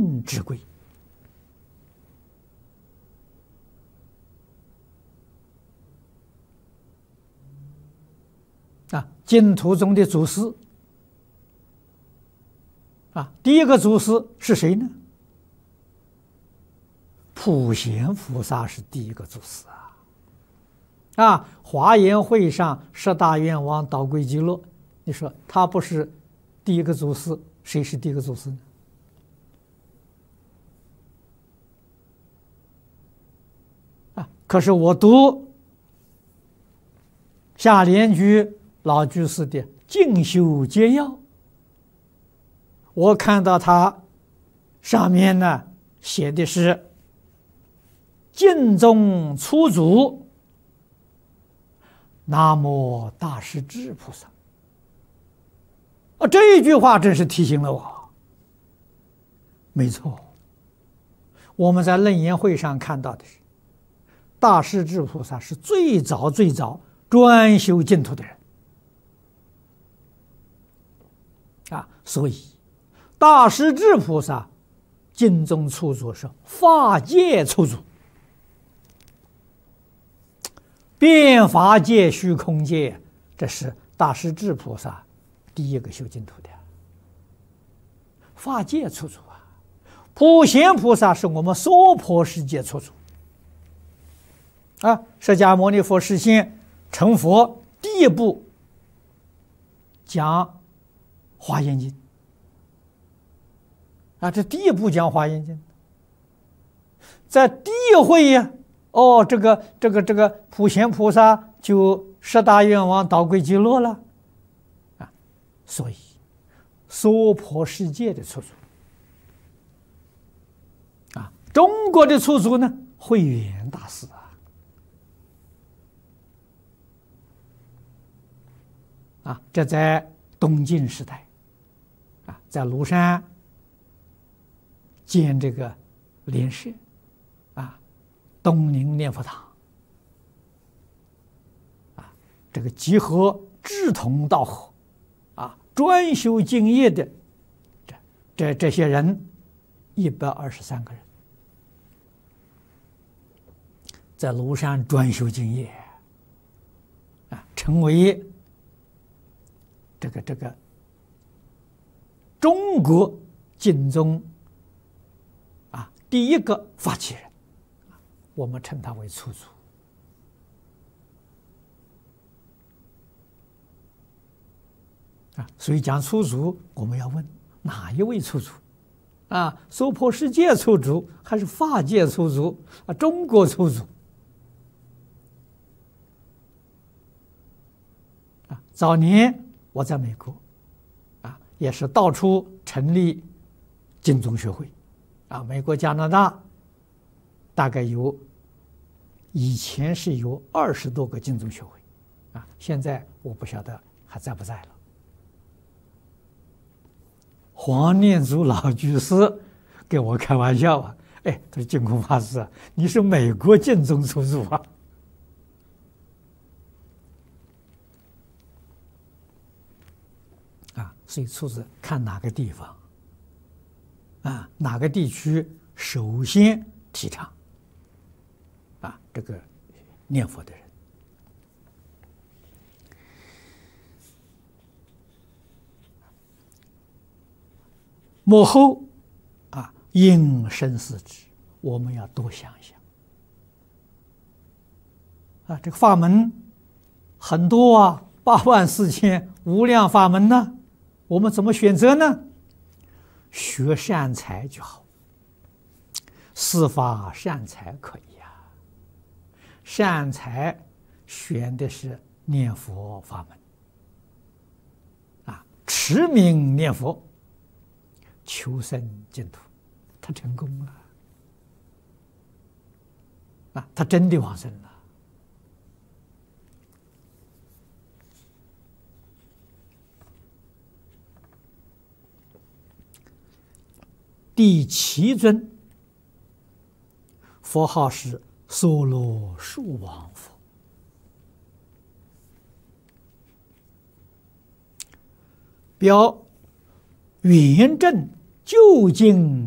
净之贵。净土中的祖师第一个祖师是谁呢？普贤菩萨是第一个祖师华严会上十大愿王导归极乐，你说他不是第一个祖师，谁是第一个祖师呢？可是我读下莲居老居士的净修戒要，我看到他上面呢写的是净宗初祖南无大势至菩萨。这一句话真是提醒了我。没错，我们在楞严会上看到的是大势至菩萨是最早专修净土的人所以大势至菩萨净宗初祖是法界初祖，遍法界虚空界，这是大势至菩萨第一个修净土的法界初祖普贤菩萨是我们娑婆世界初祖释迦牟尼佛示现成佛第一部讲华严经这第一部讲华严经，在第一会这个普贤菩萨就十大愿王导归极乐了所以娑婆世界的初祖中国的初祖呢，慧远大师这在东晋时代在庐山建这个莲社东宁念佛堂这个集合志同道合专修净业的这些人123个人，在庐山专修净业成为这个中国净宗第一个发起人，我们称他为初祖所以讲初祖，我们要问哪一位初祖娑婆世界初祖，还是法界初祖中国初祖早年我在美国也是到处成立净宗学会美国加拿大大概以前是有20多个净宗学会现在我不晓得还在不在了。黄念祖老居士跟我开玩笑他说净空法师你是美国净宗初祖所以初祖看哪个地方哪个地区首先提倡这个念佛的人。幕后应生死之，我们要多想想这个法门很多84000无量法门呢，我们怎么选择呢？学善财就好，四法善财可以善财选的是念佛法门持名念佛求生净土，他成功了他真的往生了。第7尊佛号是娑罗树王佛，表圆正究竟